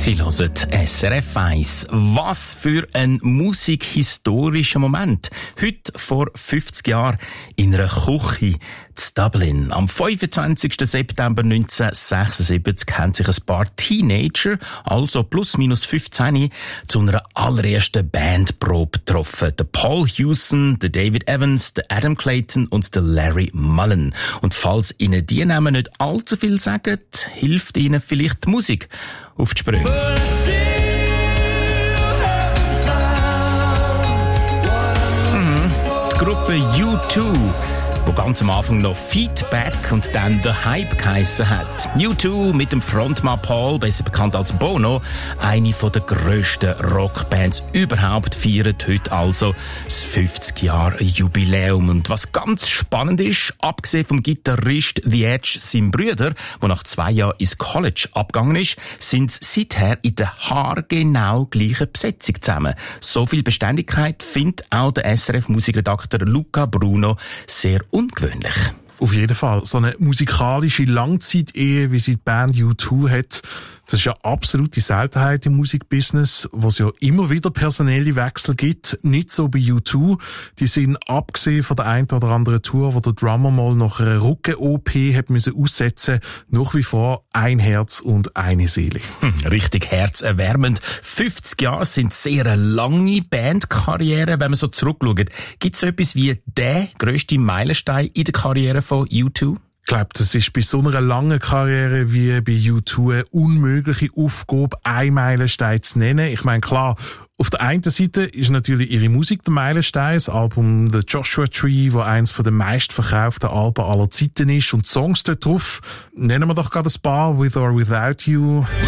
Sie hören SRF 1. Was für ein musikhistorischer Moment. Heute vor 50 Jahren in einer Küche in Dublin. Am 25. September 1976 haben sich ein paar Teenager, also plus minus 15, zu einer allerersten Bandprobe getroffen. Der Paul Hewson, der David Evans, der Adam Clayton und der Larry Mullen. Und falls Ihnen die Namen nicht allzu viel sagen, hilft Ihnen vielleicht die Musik auf die Sprünge. Die Gruppe U2, wo ganz am Anfang noch Feedback und dann The Hype geheissen hat. U2 mit dem Frontmann Paul, besser bekannt als Bono, eine der grössten Rockbands überhaupt, feiert heute also das 50-Jahre-Jubiläum. Und was ganz spannend ist, abgesehen vom Gitarrist The Edge, seinem Bruder, der nach 2 Jahren ins College abgegangen ist, sind sie seither in der haargenau gleichen Besetzung zusammen. So viel Beständigkeit findet auch der SRF-Musikredakteur Luca Bruno sehr ungewöhnlich. Auf jeden Fall. So eine musikalische Langzeitehe, wie sie die Band U2 hat, das ist ja absolute Seltenheit im Musikbusiness, wo es ja immer wieder personelle Wechsel gibt. Nicht so bei U2. Die sind, abgesehen von der einen oder anderen Tour, wo der Drummer mal nach einer Rücken-OP hat müssen aussetzen, nach wie vor ein Herz und eine Seele. Richtig herzerwärmend. 50 Jahre sind sehr eine lange Bandkarriere, wenn man so zurückschaut. Gibt es so etwas wie der grösste Meilenstein in der Karriere von U2? Ich glaube, das ist bei so einer langen Karriere wie bei U2 eine unmögliche Aufgabe, einen Meilenstein zu nennen. Ich meine, klar, auf der einen Seite ist natürlich ihre Musik der Meilenstein, das Album The Joshua Tree, wo eins der meistverkauften Alben aller Zeiten ist, und Songs dort drauf. Nennen wir doch gerade ein paar, With or Without You.